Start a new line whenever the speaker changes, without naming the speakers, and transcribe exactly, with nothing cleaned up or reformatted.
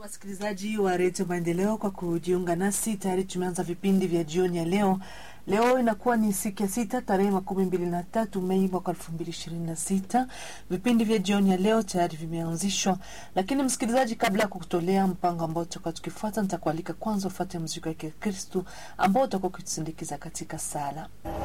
Wasikilizaji wa Radio Maendeleo kwa kujiunga nasi, tayari tumeanza vipindi vya jioni ya leo. Leo inakuwa ni siku ya sita tarehe makumi mbili na tatu Mei mwaka elfu mbili ishirini na sita. Vipindi vya jioni ya leo tayari vimeanzishwa, lakini msikilizaji, kabla ya kukutolea mpango ambao tutakuwa tukifuata, nitakualika kwanza ufuate muziki wa Kristo ambao utakuwa ukitusindikiza katika sala.